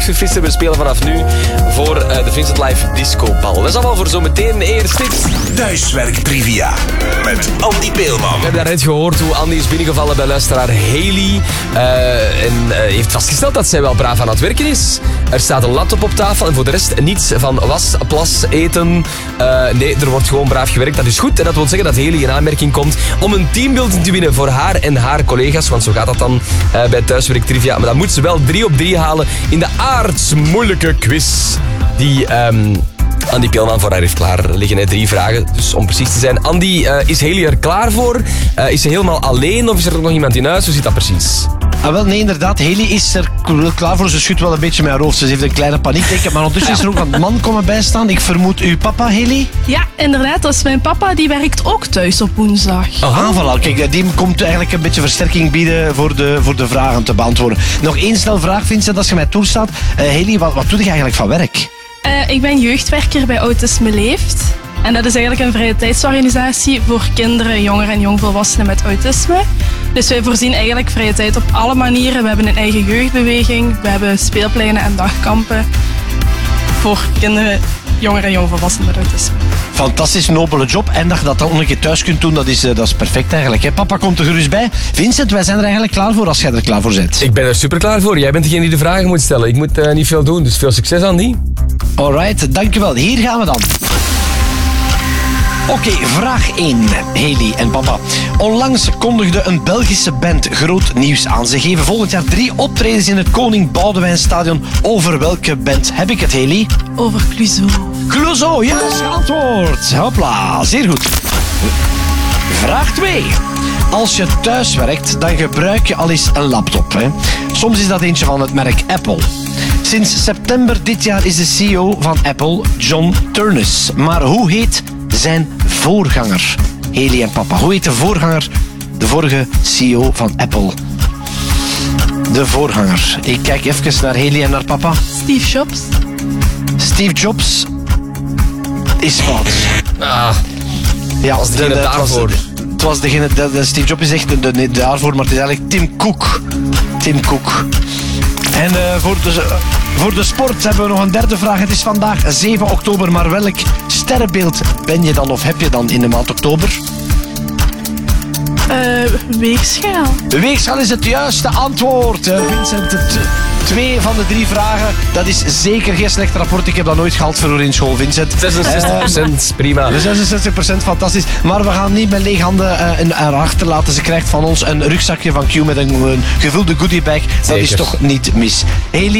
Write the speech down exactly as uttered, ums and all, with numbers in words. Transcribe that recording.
geestverfrisser. We spelen vanaf nu voor uh, de Vincent Live Disco Bal. Dat is allemaal voor zometeen. Eerst dit. Thuiswerk Trivia met Andy Peelman. We hebben daarnet gehoord hoe Andy is binnengevallen bij luisteraar Haley. Uh, en uh, heeft vastgesteld dat zij wel braaf aan het werken is. Er staat een laptop op tafel en voor de rest niets van was, plas, eten. Uh, nee, er wordt gewoon braaf gewerkt. Dat is goed en dat wil zeggen dat Haley in aanmerking komt om een teambuilding te winnen voor haar en haar collega's. Want zo gaat dat dan uh, bij Thuiswerk Trivia. Maar dan moet ze wel drie op drie halen in de aardsmoeilijke quiz. Die um, Andy Peelman voor haar heeft klaar liggen. Hè. Drie vragen, dus om precies te zijn. Andy, uh, is Haley er klaar voor? Uh, is ze helemaal alleen of is er ook nog iemand in huis? Hoe zit dat precies? Ah, wel, nee, inderdaad. Haley is er klaar voor. Ze schudt wel een beetje met haar hoofd. Ze heeft een kleine paniek, denk ik. Maar ondertussen is er ook een man komen bijstaan. Ik vermoed uw papa, Haley? Ja, inderdaad. Dat is mijn papa. Die werkt ook thuis op woensdag. Ah, voilà. Kijk, die komt eigenlijk een beetje versterking bieden voor de, voor de vragen te beantwoorden. Nog één snel vraag, Vincent, als je mij toestaat. Uh, Haley, wat, wat doe je eigenlijk van werk? Uh, ik ben jeugdwerker bij Autisme Leeft. En dat is eigenlijk een vrije tijdsorganisatie voor kinderen, jongeren en jongvolwassenen met autisme. Dus wij voorzien eigenlijk vrije tijd op alle manieren. We hebben een eigen jeugdbeweging, we hebben speelpleinen en dagkampen voor kinderen, jongeren en jongvolwassenen met autisme. Fantastisch, nobele job. En dat je dat dan nog een keer thuis kunt doen, dat is, dat is perfect eigenlijk. Hè? Papa komt er gerust bij. Vincent, wij zijn er eigenlijk klaar voor als jij er klaar voor bent. Ik ben er super klaar voor. Jij bent degene die de vragen moet stellen. Ik moet uh, niet veel doen, dus veel succes, Andy. Alright, dankjewel. Hier gaan we dan. Oké, okay, vraag één, Haley en papa. Onlangs kondigde een Belgische band groot nieuws aan. Ze geven volgend jaar drie optredens in het Koning Boudewijnstadion. Over welke band heb ik het, Haley? Over Clouseau. Clouseau, juist antwoord. Hopla, zeer goed. Vraag twee. Als je thuis werkt, dan gebruik je al eens een laptop. Hè? Soms is dat eentje van het merk Apple. Sinds september dit jaar is de C E O van Apple John Ternus. Maar hoe heet zijn voorganger? Haley en papa. Hoe heet de voorganger, de vorige C E O van Apple? De voorganger. Ik kijk even naar Haley en naar papa. Steve Jobs. Steve Jobs is fout. Ah, ja, was degene de, de, daarvoor. Het was, het was degene, de, de Steve Jobs is echt de, de, de daarvoor, maar het is eigenlijk Tim Cook. Tim Cook. En uh, voor, de, uh, voor de sport hebben we nog een derde vraag. Het is vandaag zeven oktober, maar welk sterrenbeeld ben je dan of heb je dan in de maand oktober? Uh, weegschaal. De weegschaal is het juiste antwoord. Uh, Vincent, het, twee van de drie vragen. Dat is zeker geen slecht rapport. Ik heb dat nooit gehaald voor in school, Vincent. zesenzestig procent, uh, prima. zesenzestig procent, fantastisch. Maar we gaan niet met lege handen uh, in haar achterlaten. Ze krijgt van ons een rugzakje van Q met een, een gevulde goodiebag. Dat is toch niet mis. Haley